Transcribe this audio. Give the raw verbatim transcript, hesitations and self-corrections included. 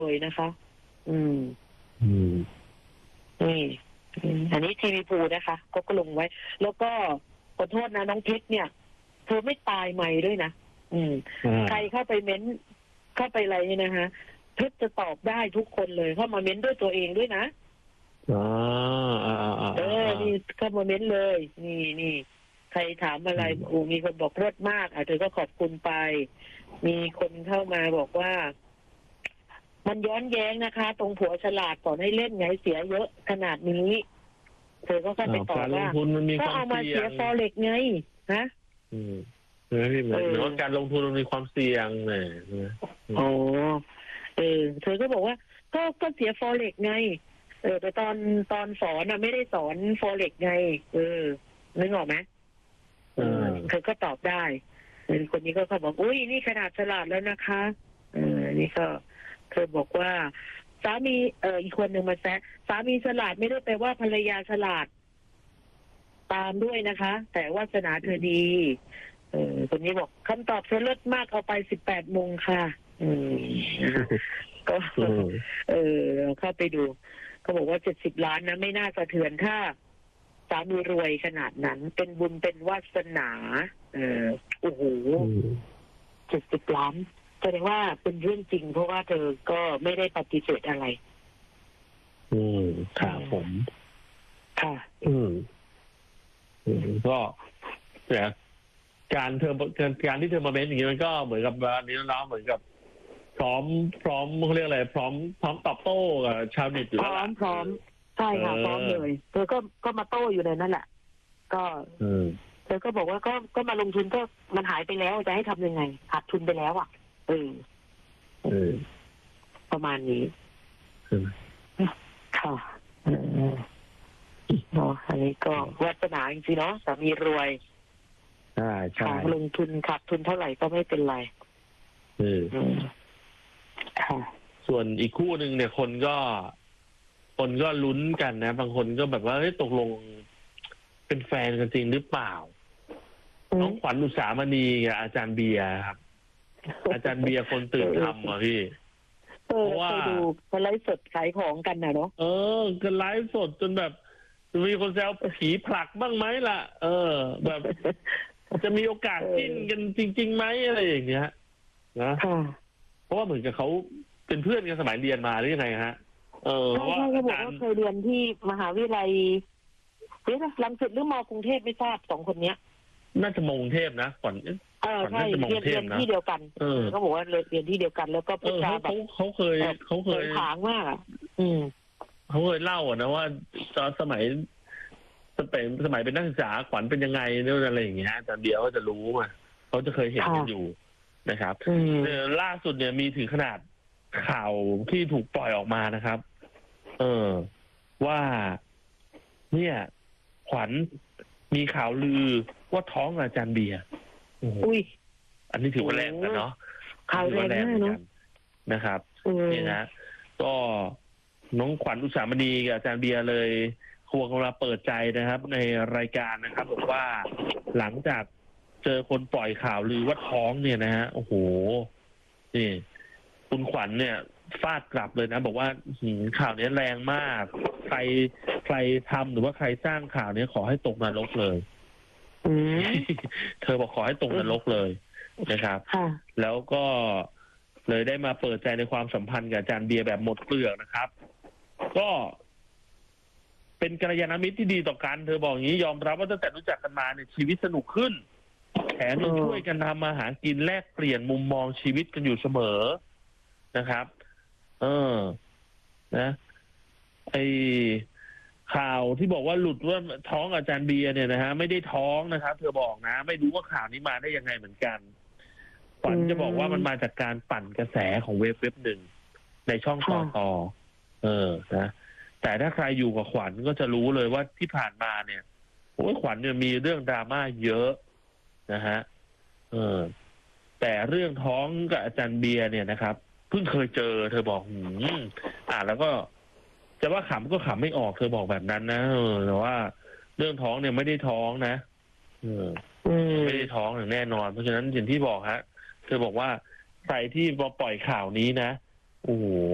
เลยนะคะ อืมอืมนี่อันนี้ทีวีพูนะคะก็ก็ลงไว้ แล้วก็ขอโทษนะน้องเพชรเนี่ยเธอไม่ตายใหม่ด้วยนะอืมใครเข้าไปเม้นเข้าไปอะไรเนี่ยนะคะเพชรจะตอบได้ทุกคนเลยเข้ามาเม้นด้วยตัวเองด้วยนะอ๋ออ่าอ่าเออนี่เข้ามาเม้นเลย นี่นี่ใครถามอะไรโอ้มีคนบอกรสมากอ่ะเธอก็ขอบคุณไป มีคนเข้ามาบอกว่า มันย้อนแย้งนะคะ ตรงผัวฉลาดก่อนให้เล่นไงเสียเยอะขนาดนี้เธอก็เข้าไปตอบว่าก็เอามาเสียฟอเร็กไงฮะอืมใช่ไหมพี่เหมือนว่าการลงทุนมันมีความเสี่ยงเนี่ยอ๋อเออเธอก็บอกว่า ก็ก็เสียฟอเร็กไงเออแต่ตอนตอนสอนอ่ะไม่ได้สอนฟอเร็กไงเออนึกออกไหมเออเธอก็ตอบได้คนนี้ก็เขาบอกอุ้ยนี่ขนาดฉลาดแล้วนะคะเออนี่ก็เธอบอกว่าสามีเอออีกคนหนึ่งมาแซะสามีฉลาดไม่ได้แปลว่าภรรยาฉลาดตามด้วยนะคะ แต่วาสนาเธอดีเออคนนี้บอกคำตอบเธอเลิศมากเอาไปสิบแปดโมงค่ะอืมก็เออเราเข้าไปดูเขาบอกว่าเจ็ดสิบล้านนะไม่น่าสะเทือนถ้าสามีรวยขนาดนั้นเป็นบุญเป็นวาสนาเออโอ้โหเจ็ดสิบล้านแสดงว่าเป็นเรื่องจริงเพราะว่าเธอก็ไม่ได้ปฏิเสธอะไรอืมครับผมค่ะอืมอืมก็เนี่ยการเธอการที่เธอมาเม้นอย่างนี้มันก็เหมือนกับอันนี้น้องเหมือนกับพร้อมพร้อมเขาเรียกอะไรพร้อมพร้อมตอบโต้กับชาวเน็ตอยู่แล้วพร้อมพร้อมใช่ค่ะพร้อมเลยเธอก็ก็มาโต้อยู่ในนั่นแหละก็เธอก็บอกว่าก็ก็มาลงทุนก็มันหายไปแล้วจะให้ทำยังไงขาดทุนไปแล้วอ่ะเออเออประมาณนี้ค่ะเนาะอันนี้ก็วาสนาจริงๆเนาะสามีรวยใช่ใช่ลงทุนขาดทุนเท่าไหร่ก็ไม่เป็นไรเออค่ะส่วนอีกคู่หนึ่งเนี่ยคนก็คนก็ลุ้นกันนะบางคนก็แบบว่าเฮ้ยตกลงเป็นแฟนกันจริงหรือเปล่าน้องขวัญอุสามณีกับอาจารย์เบียร์ครับอาจารย์เบียร์คนตื่นทำอ่ะพี่เพราะว่าดูเขาไลฟ์สดขายของกันนะเนาะเออกันไลฟ์สดจนแบบมีคนแซวผีผลักบ้างไหมล่ะเออแบบจะมีโอกาสจิ้นกันจริงๆไหมอะไรอย่างเงี้ยนะเพราะว่าเหมือนกับเขาเป็นเพื่อนกันสมัยเรียนมาหรือยังไงฮะเออเพราะว่าเขาบอกว่าเคยเรียนที่มหาวิทยาลัยเฮ้ยรังสิตหรือมอกรุงเทพไม่ทราบสองคนเนี้ยน่าจะมอกรุงเทพนะก่อนเออใช่เรียนเรียนที่เดียวกันเออเขาบอกว่าเรียนที่เดียวกันแล้วก็พูดจาแบบเขาเคยเขาเคยถางมากอืมเขาเคยเล่าอ่ะนะว่าตอนสมัยสมัยสมัยเป็นนักศึกษาขวัญเป็นยังไงเนี่ยอะไรอย่างเงี้ยแต่เดียวก็จะรู้มาเขาจะเคยเห็นกันอยู่นะครับล่าสุดเนี่ยมีถึงขนาดข่าวที่ถูกปล่อยออกมานะครับเออว่าเนี่ยขวัญมีข่าวลือว่าท้องอาจารย์เบียร์อุ้ยอันนี้ถือว่าแรงกันเนาะข่าวแรงมากเนาะนะครับนี่นะก็น้องขวัญอุสามณีกับอาจารย์เบียร์เลยควงกันมาเปิดใจนะครับในรายการนะครับบอกว่าหลังจากเจอคนปล่อยข่าวลือว่าท้องเนี่ยนะฮะโอ้โหนี่คุณขวัญเนี่ยฟาดกลับเลยนะบอกว่าข่าวนี้แรงมากใครใครทำหรือว่าใครสร้างข่าวนี้ขอให้ตกนรกเลยเธอบอกขอให้ตกนรกเลยนะครับแล้วก็เลยได้มาเปิดใจในความสัมพันธ์กับอาจารย์เบียร์แบบหมดเปลือกนะครับก็เป็นกัลยาณมิตรที่ดีต่อกันเธอบอกอย่างนี้ยอมรับว่าตั้งแต่รู้จักกันมาเนี่ยชีวิตสนุกขึ้นแถมยังช่วยกันทำมาหากินแลกเปลี่ยนมุมมองชีวิตกันอยู่เสมอนะครับเออนะไอข่าวที่บอกว่าหลุดว่าท้องอาจารย์เบียร์เนี่ยนะฮะไม่ได้ท้องนะครับเธอบอกนะไม่รู้ว่าข่าวนี้มาได้ยังไงเหมือนกันขวัญจะบอกว่ามันมาจากการปั่นกระแสของเว็บเว็บหนึ่งในช่องต่อต่อเออนะแต่ถ้าใครอยู่กับขวัญก็จะรู้เลยว่าที่ผ่านมาเนี่ยโอ้ยขวัญเนี่ยมีเรื่องดราม่าเยอะนะฮะเออแต่เรื่องท้องกับอาจารย์เบียร์เนี่ยนะครับเพิ่งเคยเจอเธอบอกหืมอ่าแล้วก็จะว่าขำก็ขำไม่ออกเธอบอกแบบนั้นนะเออแต่ว่าเรื่องท้องเนี่ยไม่ได้ท้องนะเออไม่ได้ท้องอย่างแน่นอนเพราะฉะนั้นอย่างที่บอกฮะเธอบอกว่าใครที่มาปล่อยข่าวนี้นะโอ้โห